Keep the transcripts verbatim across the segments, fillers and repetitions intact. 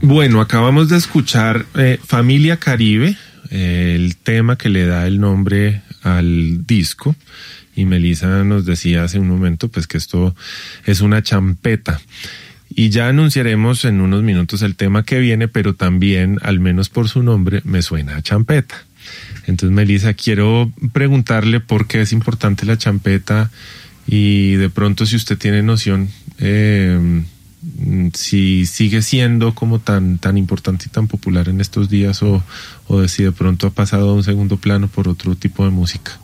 Bueno, acabamos de escuchar eh, Familia Caribe, eh, el tema que le da el nombre al disco, y Melissa nos decía hace un momento pues que esto es una champeta. Y ya anunciaremos en unos minutos el tema que viene, pero también, al menos por su nombre, me suena a champeta. Entonces, Melissa, quiero preguntarle por qué es importante la champeta y de pronto si usted tiene noción, eh, si sigue siendo como tan, tan importante y tan popular en estos días o, o si de pronto ha pasado a un segundo plano por otro tipo de música.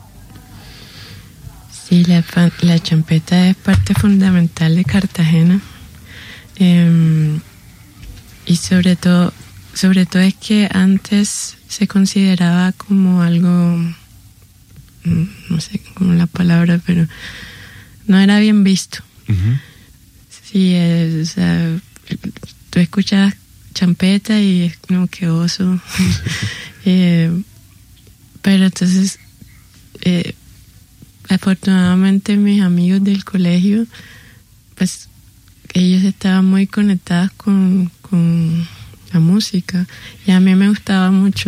Sí, la, la champeta es parte fundamental de Cartagena. Eh, y sobre todo sobre todo es que antes se consideraba como algo, no sé cómo la palabra, pero no era bien visto. Uh-huh. Sí, es, o sea, tú escuchas champeta y es como que oso. eh, pero entonces eh, afortunadamente mis amigos del colegio, pues ellos estaban muy conectados con, con la música y a mí me gustaba mucho,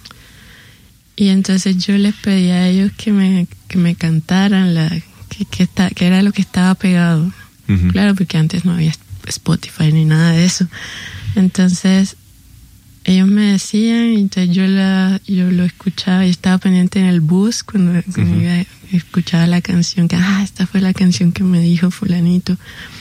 y entonces yo les pedí a ellos que me, que me cantaran la, que, que, está, que era lo que estaba pegado. Uh-huh. Claro, porque antes no había Spotify ni nada de eso. Entonces ellos me decían y entonces yo, la, yo lo escuchaba y estaba pendiente en el bus cuando, cuando uh-huh. iba, escuchaba la canción, que ah, esta fue la canción que me dijo fulanito.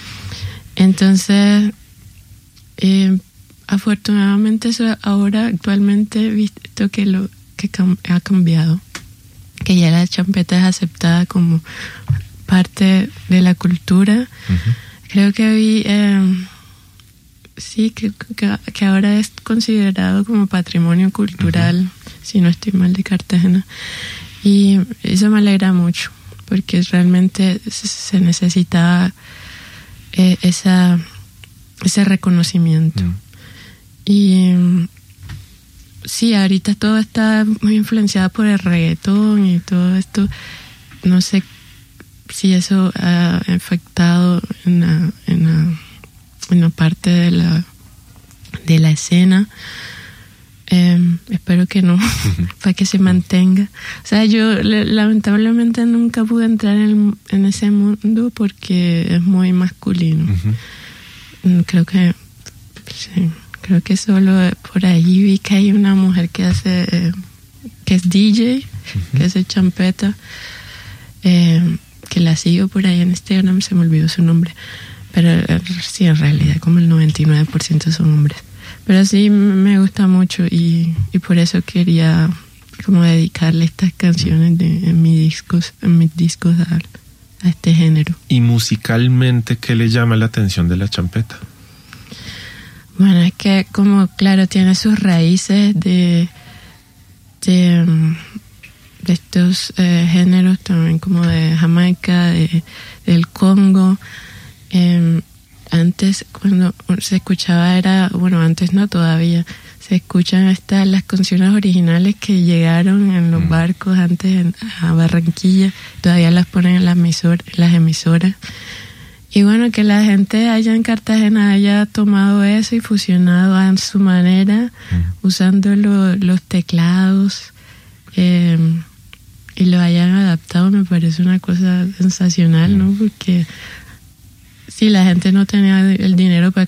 Entonces, eh, afortunadamente eso ahora actualmente he visto que lo que cam- ha cambiado, que ya la champeta es aceptada como parte de la cultura. Uh-huh. Creo que vi, eh, sí, que, que, que ahora es considerado como patrimonio cultural, uh-huh. si no estoy mal, de Cartagena, y eso me alegra mucho, porque realmente se, se necesitaba Eh, esa, ese reconocimiento. Mm. Y sí, ahorita todo está muy influenciado por el reggaetón y todo esto. No sé si eso ha afectado en la, en la, en la parte de la, de la escena. Eh, espero que no, uh-huh. para que se mantenga. O sea, yo le, lamentablemente nunca pude entrar en, en ese mundo porque es muy masculino. Uh-huh. Creo que sí, creo que solo por ahí vi que hay una mujer que hace, eh, que es D J, uh-huh. que hace champeta, eh, que la sigo por ahí en Instagram, se me olvidó su nombre, pero eh, sí, en realidad como el noventa y nueve por ciento son hombres. Pero sí me gusta mucho y, y por eso quería como dedicarle estas canciones de, en mis discos, en mis discos a, a este género. ¿Y musicalmente qué le llama la atención de la champeta? Bueno, es que como claro tiene sus raíces de de, de estos eh, géneros también como de Jamaica, de, del Congo. Eh, Antes, cuando se escuchaba era, bueno, antes no todavía, se escuchan estas, las canciones originales que llegaron en los barcos antes en, a Barranquilla, todavía las ponen en las, emisor, las emisoras. Y bueno, que la gente allá en Cartagena haya tomado eso y fusionado a su manera, mm. usando lo, los teclados, eh, y lo hayan adaptado, me parece una cosa sensacional, mm. ¿no? Porque sí, la gente no tenía el dinero para